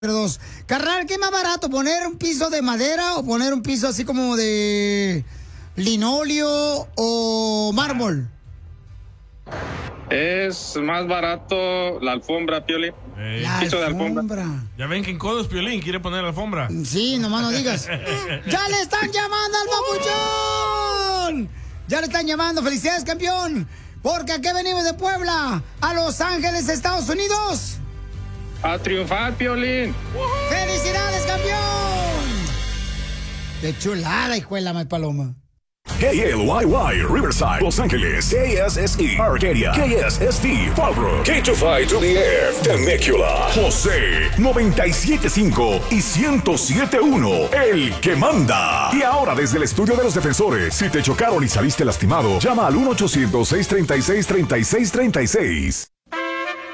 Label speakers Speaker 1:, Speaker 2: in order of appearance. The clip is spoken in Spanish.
Speaker 1: Dos. Carnal, ¿qué es más barato? ¿Poner un piso de madera o poner un piso así como de linóleo o mármol?
Speaker 2: Es más barato la alfombra, Piolín.
Speaker 1: Piso de alfombra.
Speaker 3: Ya ven que en Codos Piolín quiere poner alfombra.
Speaker 1: Sí, nomás no digas. ¡Ya le están llamando al papuchón! ¡Ya le están llamando! ¡Felicidades, campeón! Porque aquí venimos de Puebla, a Los Ángeles, Estados Unidos.
Speaker 2: ¡A triunfar, Piolín!
Speaker 1: ¡Felicidades, campeón! ¡Qué chulada, hijuela, my paloma!
Speaker 4: KLYY, Riverside, Los Ángeles, KSSE, Arcadia, KSST, Fallbrook, K25 to the Air, Temecula, José, 97.5 y 107.1, el que manda. Y ahora desde el estudio de los defensores, si te chocaron y saliste lastimado, llama al 1-800-636-3636.